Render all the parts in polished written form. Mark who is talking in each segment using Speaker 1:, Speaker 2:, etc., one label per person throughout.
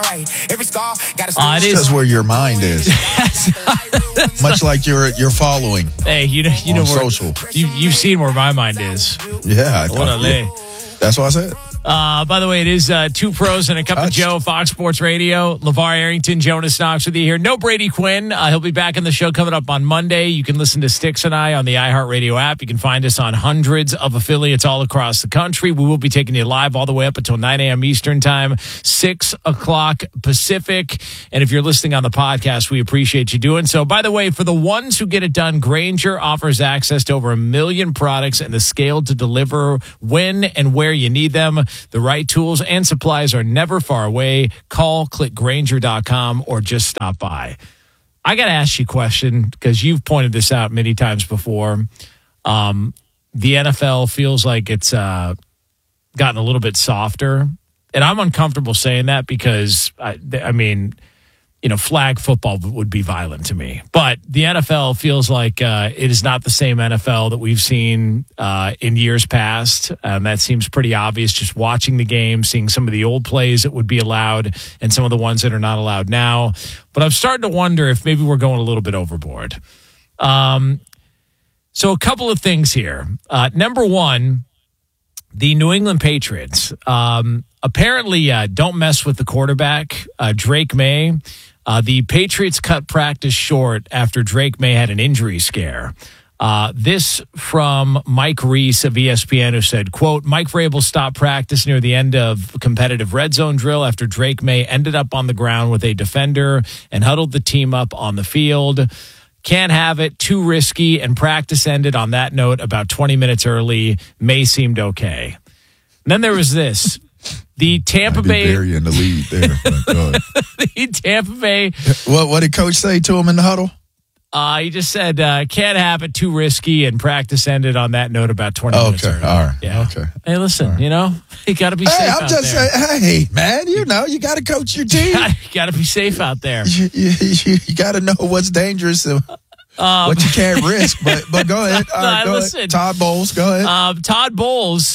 Speaker 1: It is
Speaker 2: where your mind is. Much like your following.
Speaker 1: Hey, you know where
Speaker 2: social.
Speaker 1: You've seen where my mind is.
Speaker 2: Yeah, that's what I said.
Speaker 1: By the way, it is Two Pros and a Cup of Joe, Fox Sports Radio. LeVar Arrington, Jonas Knox with you here. No Brady Quinn. He'll be back in the show coming up on Monday. You can listen to Sticks and I on the iHeartRadio app. You can find us on hundreds of affiliates all across the country. We will be taking you live all the way up until 9 a.m. Eastern Time, 6 o'clock Pacific. And if you're listening on the podcast, we appreciate you doing so. By the way, for the ones who get it done, Grainger offers access to over 1 million products and the scale to deliver when and where you need them. The right tools and supplies are never far away. Call, click Grainger.com, or just stop by. I got to ask you a question because you've pointed this out many times before. The NFL feels like it's gotten a little bit softer. And I'm uncomfortable saying that because, I mean, flag football would be violent to me. But the NFL feels like it is not the same NFL that we've seen in years past. That seems pretty obvious just watching the game, seeing some of the old plays that would be allowed and some of the ones that are not allowed now. But I'm starting to wonder if maybe we're going a little bit overboard. So a couple of things here. Number one, the New England Patriots apparently don't mess with the quarterback, Drake May. The Patriots cut practice short after Drake May had an injury scare. This from Mike Reese of ESPN, who said, quote, Mike Vrabel stopped practice near the end of competitive red zone drill after Drake May ended up on the ground with a defender and huddled the team up on the field. Can't have it, too risky, and practice ended on that note about 20 minutes early. May seemed okay. And then there was this. The Tampa Bay...
Speaker 2: bury in the lead there.
Speaker 1: The Tampa Bay...
Speaker 2: What did Coach say to him in the huddle?
Speaker 1: He just said, can't have it, too risky, and practice ended on that note about 20 minutes early.
Speaker 2: All right.
Speaker 1: Yeah.
Speaker 2: Okay.
Speaker 1: Hey, listen, you got to be safe out there.
Speaker 2: Hey, man, you got to coach your team.
Speaker 1: You got to be safe out there.
Speaker 2: You got to know what's dangerous and what you can't risk. But go ahead. Go ahead. Todd Bowles, go ahead.
Speaker 1: Todd Bowles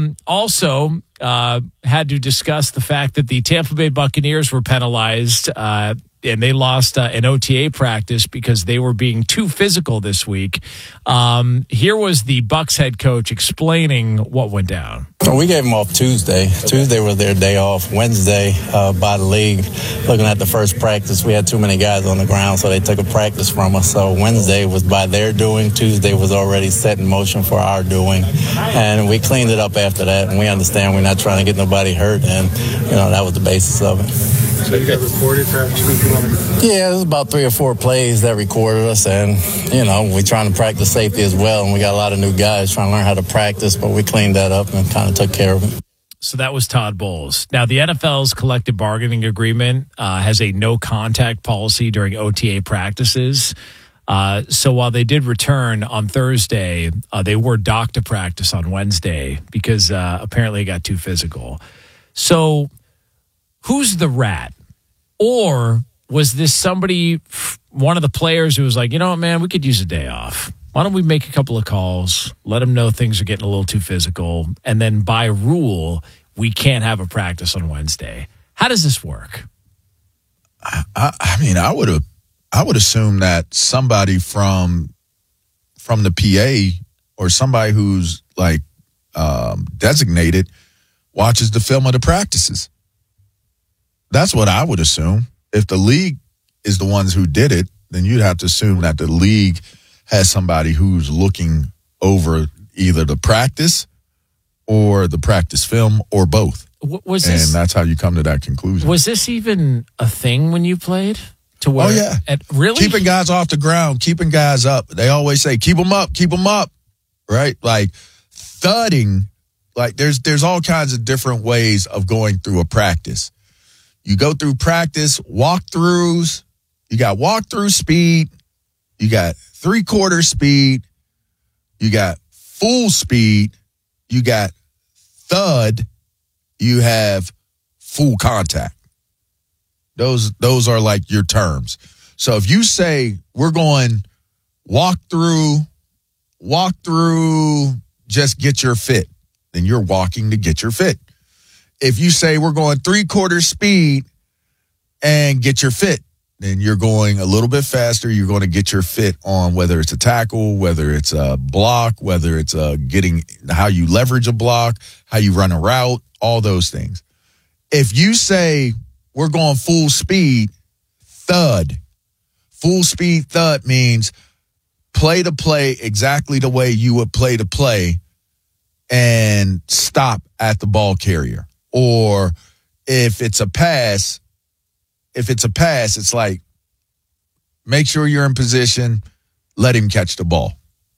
Speaker 1: also had to discuss the fact that the Tampa Bay Buccaneers were penalized and they lost an OTA practice because they were being too physical this week. Here was the Bucs head coach explaining what went down.
Speaker 3: Well, we gave them off Tuesday. Tuesday was their day off. Wednesday, by the league, looking at the first practice, we had too many guys on the ground, so they took a practice from us. So Wednesday was by their doing. Tuesday was already set in motion for our doing. And we cleaned it up after that, and we understand we're not trying to get nobody hurt, and, that was the basis of it.
Speaker 4: So you got recorded for
Speaker 3: Yeah, there's about 3 or 4 plays that recorded us, and, we're trying to practice safety as well, and we got a lot of new guys trying to learn how to practice, but we cleaned that up and kind of took care of it.
Speaker 1: So that was Todd Bowles. Now, the NFL's collective bargaining agreement has a no-contact policy during OTA practices. So while they did return on Thursday, they were docked to practice on Wednesday because apparently it got too physical. So who's the rat? Or was this somebody, one of the players who was like, you know what, man, we could use a day off. Why don't we make a couple of calls, let them know things are getting a little too physical, and then by rule, we can't have a practice on Wednesday. How does this work?
Speaker 2: I mean, I would assume that somebody from the PA or somebody who's like designated watches the film of the practices. That's what I would assume. If the league is the ones who did it, then you'd have to assume that the league has somebody who's looking over either the practice or the practice film or both.
Speaker 1: Was this,
Speaker 2: and that's how you come to that conclusion.
Speaker 1: Was this even a thing when you played? To where,
Speaker 2: oh, yeah.
Speaker 1: Really?
Speaker 2: Keeping guys off the ground, keeping guys up. They always say, keep them up, right? Like thudding, like there's all kinds of different ways of going through a practice. You go through practice, walkthroughs, you got walkthrough speed, you got 3/4 speed, you got full speed, you got thud, you have full contact. Those are like your terms. So if you say we're going walk through, just get your fit, then you're walking to get your fit. If you say we're going 3/4 speed and get your fit. Then you're going a little bit faster. You're going to get your fit on whether it's a tackle, whether it's a block, whether it's getting how you leverage a block, how you run a route, all those things. If you say we're going full speed, thud. Full speed thud means play to play exactly the way you would play to play and stop at the ball carrier. Or if it's a pass, it's like make sure you're in position, let him catch the ball.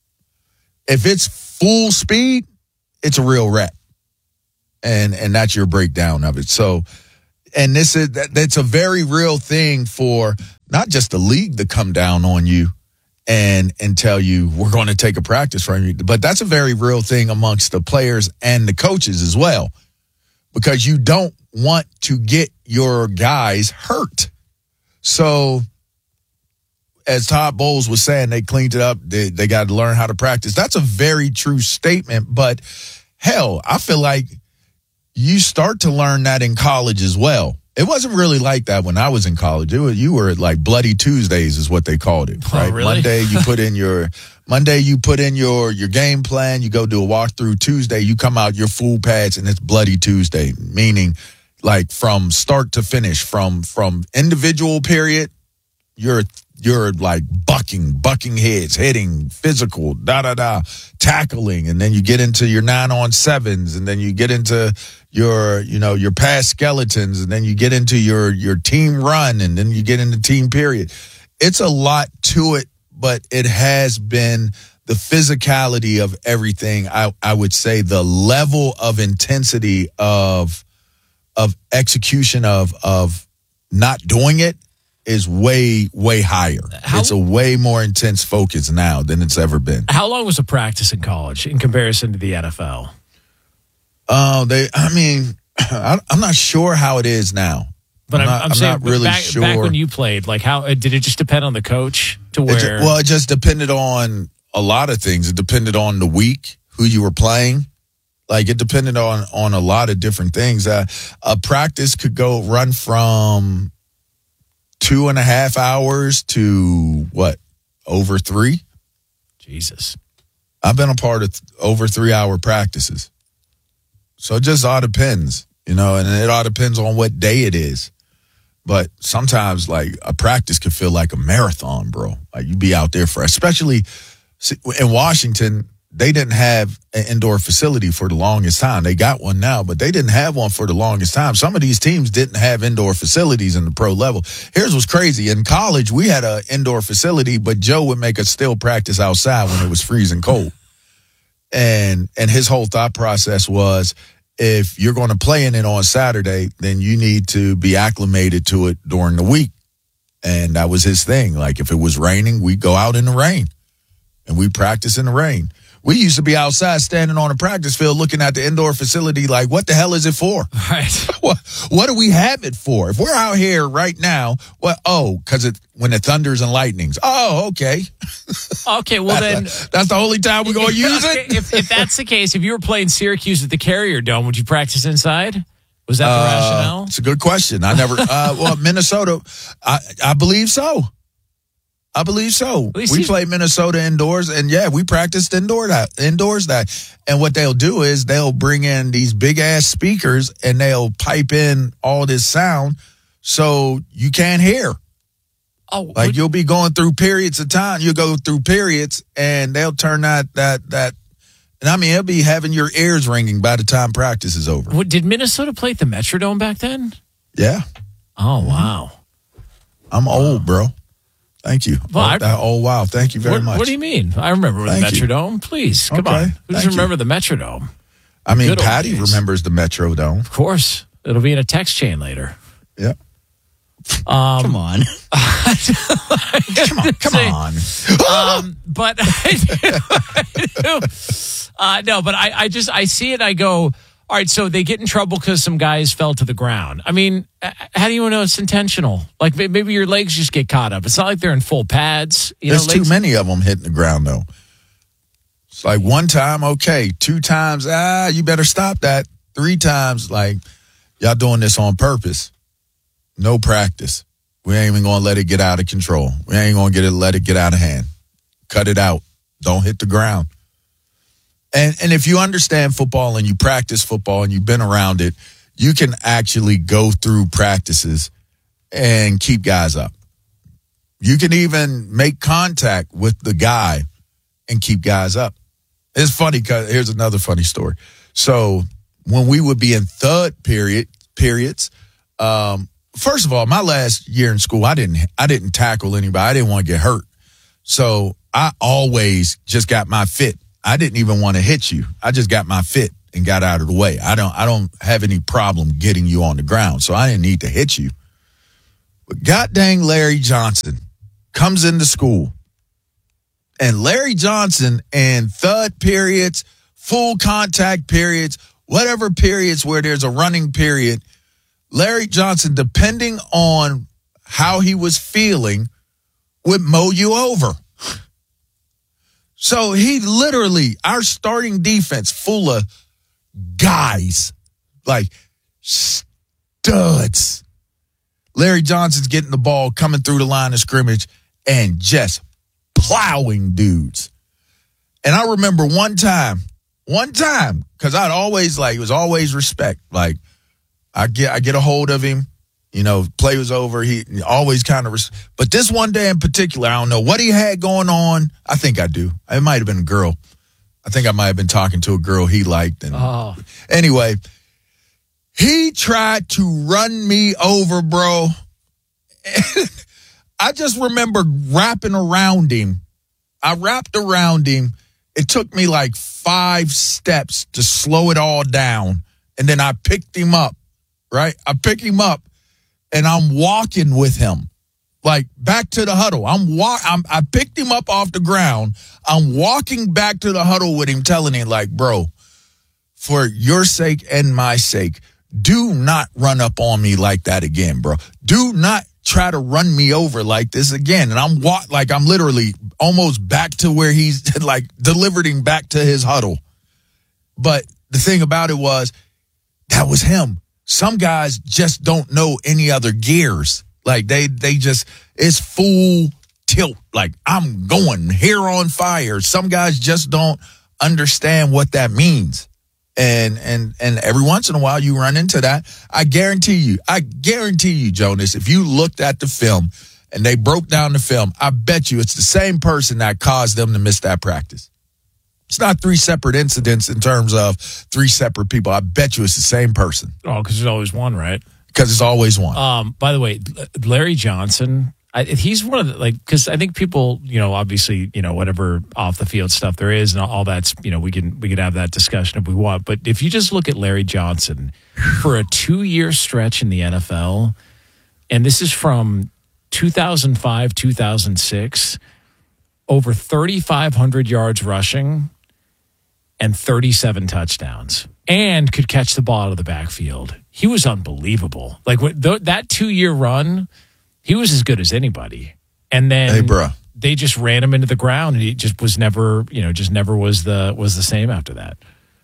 Speaker 2: If it's full speed, it's a real rep. And that's your breakdown of it. So, and that's a very real thing for not just the league to come down on you and tell you we're going to take a practice from you, but that's a very real thing amongst the players and the coaches as well, because you don't want to get your guys hurt. So, as Todd Bowles was saying, they cleaned it up. They got to learn how to practice. That's a very true statement, but hell, I feel like you start to learn that in college as well. It wasn't really like that when I was in college. You were like Bloody Tuesdays is what they called it, right?
Speaker 1: Oh, really?
Speaker 2: Monday you put in your game plan. You go do a walkthrough. Tuesday you come out your full pads and it's Bloody Tuesday, meaning like from start to finish, from individual period, you're like bucking heads, hitting, physical, tackling, and then you get into your 9-on-7s, and then you get into your pass skeletons, and then you get into your team run, and then you get into team period. It's a lot to it, but it has been the physicality of everything. I would say the level of intensity of execution of not doing it is way, way higher. It's a way more intense focus now than it's ever been.
Speaker 1: How long was a practice in college in comparison to the NFL?
Speaker 2: I'm not sure how it is now.
Speaker 1: But I'm saying
Speaker 2: not really sure.
Speaker 1: Back when you played, like how did it just depend on the coach to where?
Speaker 2: It just depended on a lot of things. It depended on the week, who you were playing. Like it depended on a lot of different things. A practice could run from 2.5 hours to over 3?
Speaker 1: Jesus.
Speaker 2: I've been a part of over 3-hour practices. So it just all depends, and it all depends on what day it is. But sometimes like a practice could feel like a marathon, bro. Like you be out there especially in Washington, they didn't have an indoor facility for the longest time. They got one now, but they didn't have one for the longest time. Some of these teams didn't have indoor facilities in the pro level. Here's what's crazy. In college, we had an indoor facility, but Joe would make us still practice outside when it was freezing cold. And his whole thought process was, if you're going to play in it on Saturday, then you need to be acclimated to it during the week. And that was his thing. Like if it was raining, we'd go out in the rain and we practice in the rain. We used to be outside standing on a practice field looking at the indoor facility like, what the hell is it for?
Speaker 1: Right.
Speaker 2: What do we have it for? If we're out here right now, because when the thunders and lightnings. Oh, okay.
Speaker 1: Okay, well
Speaker 2: that's the only time we're going to use it?
Speaker 1: If that's the case, if you were playing Syracuse at the Carrier Dome, would you practice inside? Was that the rationale?
Speaker 2: It's a good question. I never, Minnesota, I believe so. We played Minnesota indoors, and we practiced indoors that. And what they'll do is they'll bring in these big ass speakers and they'll pipe in all this sound so you can't hear.
Speaker 1: Oh,
Speaker 2: like you'll be going through periods of time. You'll go through periods and they'll turn that. And I mean, it'll be having your ears ringing by the time practice is over.
Speaker 1: Did Minnesota play at the Metrodome back then?
Speaker 2: Yeah.
Speaker 1: Oh, wow.
Speaker 2: I'm old, bro. Thank you.
Speaker 1: Well,
Speaker 2: wow. Thank you very much.
Speaker 1: What do you mean? I remember the Metrodome. Please, come on. Who doesn't remember the Metrodome?
Speaker 2: I mean, Patty remembers the Metrodome.
Speaker 1: Of course. It'll be in a text chain later.
Speaker 2: Yeah.
Speaker 4: Come on.
Speaker 2: Come on.
Speaker 1: But I see it. I go, all right, so they get in trouble because some guys fell to the ground. I mean, how do you know it's intentional? Like maybe your legs just get caught up. It's not like they're in full pads.
Speaker 2: There's too many of them hitting the ground, though. It's like one time, okay. 2 times, you better stop that. 3 times, like, y'all doing this on purpose. no practice. We ain't even going to let it get out of control. We ain't going to let it get out of hand. Cut it out. Don't hit the ground. And if you understand football and you practice football and you've been around it, you can actually go through practices and keep guys up. You can even make contact with the guy and keep guys up. It's funny because here's another funny story. So when we would be in third periods, first of all, my last year in school, I didn't tackle anybody. I didn't want to get hurt. So I always just got my fit. I didn't even want to hit you. I just got my fit and got out of the way. I don't have any problem getting you on the ground, so I didn't need to hit you. But god dang Larry Johnson comes into school. And Larry Johnson in third periods, full contact periods, whatever periods where there's a running period, Larry Johnson, depending on how he was feeling, would mow you over. So he literally, our starting defense full of guys, like studs. Larry Johnson's getting the ball, coming through the line of scrimmage, and just plowing dudes. And I remember one time, because I'd always it was always respect. Like, I get a hold of him, play was over. He always kind of, but this one day in particular, I don't know what he had going on. I think I do. It might have been a girl. I think I might have been talking to a girl he liked. And Anyway, he tried to run me over, bro. I just remember wrapping around him. I wrapped around him. It took me like 5 steps to slow it all down. And then I picked him up, right? I picked him up and I'm walking with him, like back to the huddle. I picked him up off the ground. I'm walking back to the huddle with him, telling him like, bro, for your sake and my sake, do not run up on me like that again, bro. Do not try to run me over like this again. And I'm literally almost back to where he's like delivered him back to his huddle. But the thing about it was, that was him. Some guys just don't know any other gears. Like they just, it's full tilt. Like, I'm going hair on fire. Some guys just don't understand what that means. And every once in a while you run into that. I guarantee you, Jonas, if you looked at the film and they broke down the film, I bet you it's the same person that caused them to miss that practice. It's not 3 separate incidents in terms of 3 separate people. I bet you it's the same person.
Speaker 1: Oh, because there's always one, right?
Speaker 2: Because it's always one.
Speaker 1: By the way, Larry Johnson, he's one of the, because I think people, obviously, whatever off the field stuff there is and all that's, we could have that discussion if we want. But if you just look at Larry Johnson for a 2-year stretch in the NFL, and this is from 2005, 2006, over 3,500 yards rushing and 37 touchdowns, and could catch the ball out of the backfield. He was unbelievable. Like that 2-year run, he was as good as anybody. And then they just ran him into the ground, and he just was never, never was the same after that.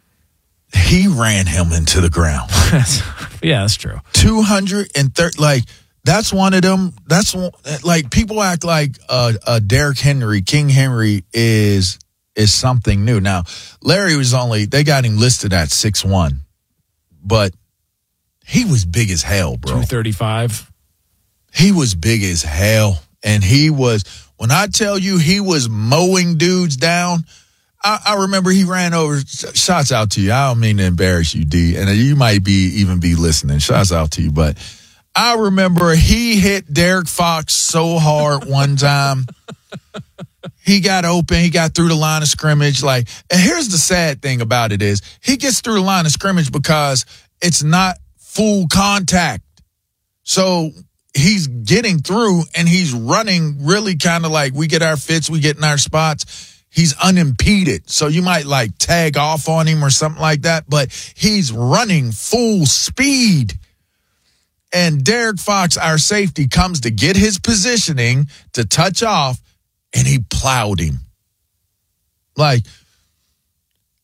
Speaker 2: He ran him into the ground.
Speaker 1: Yeah, that's true.
Speaker 2: 230, that's one of them. That's one, people act like Derrick Henry, King Henry is something new. Now, Larry they got him listed at 6'1", but he was big as hell, bro.
Speaker 1: 235.
Speaker 2: He was big as hell. And when I tell you he was mowing dudes down, I remember he ran over. Shouts out to you. I don't mean to embarrass you, D. And you might even be listening. Shouts out to you. But I remember he hit Derek Fox so hard one time. He got open. He got through the line of scrimmage. And here's the sad thing about it is he gets through the line of scrimmage because it's not full contact. So he's getting through and he's running really kind of like we get our fits, we get in our spots. He's unimpeded. So you might tag off on him or something like that, but he's running full speed. And Derek Fox, our safety, comes to get his positioning to touch off, and he plowed him.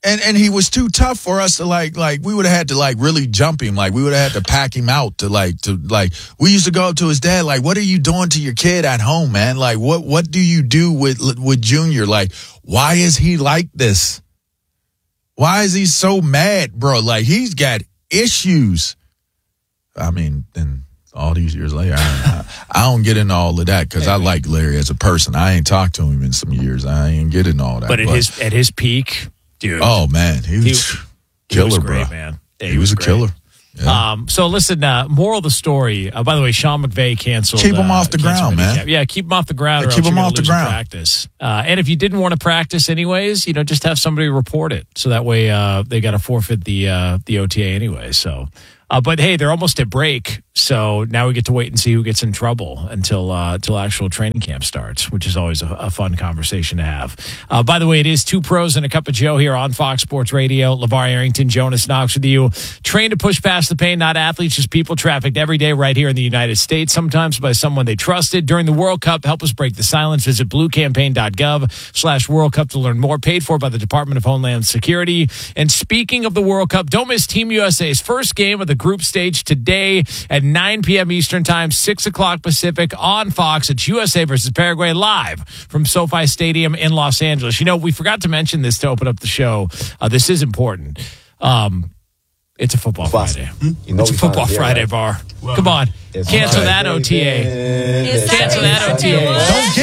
Speaker 2: And he was too tough for us to like we would have had to like really jump him. Like we would have had to pack him out to we used to go up to his dad, like, what are you doing to your kid at home, man? Like what do you do with Junior? Like, why is he like this? Why is he so mad, bro? Like he's got issues. I mean, then all these years later, I don't get into all of that because I like Larry as a person. I ain't talked to him in some years. I ain't getting all that.
Speaker 1: But at his peak, dude.
Speaker 2: Oh man, he was killer,
Speaker 1: he was great,
Speaker 2: bro.
Speaker 1: Man. Yeah,
Speaker 2: he was a
Speaker 1: great.
Speaker 2: killer. Yeah.
Speaker 1: So listen, moral of the story. By the way, Sean McVay canceled.
Speaker 2: Keep him off the ground, man.
Speaker 1: Yeah, keep him off the ground.
Speaker 2: Keep him off the ground.
Speaker 1: Practice. And if you didn't want to practice anyways, just have somebody report it. So that way, they got to forfeit the OTA anyway. So. But hey, they're almost at break, so now we get to wait and see who gets in trouble until actual training camp starts, which is always a fun conversation to have. By the way, it is Two Pros and a Cup of Joe here on Fox Sports Radio. LeVar Arrington, Jonas Knox with you. Trained to push past the pain, not athletes, just people trafficked every day right here in the United States, sometimes by someone they trusted. During the World Cup, help us break the silence. Visit bluecampaign.gov/World Cup to learn more. Paid for by the Department of Homeland Security. And speaking of the World Cup, don't miss Team USA's first game of the group stage today at 9 p.m. Eastern Time, 6 o'clock Pacific on Fox. It's USA versus Paraguay live from SoFi Stadium in Los Angeles. We forgot to mention this to open up the show. This is important. It's a football Friday. It's a football Friday, Bar. Come on. Cancel that OTA. Cancel that OTA.
Speaker 2: Don't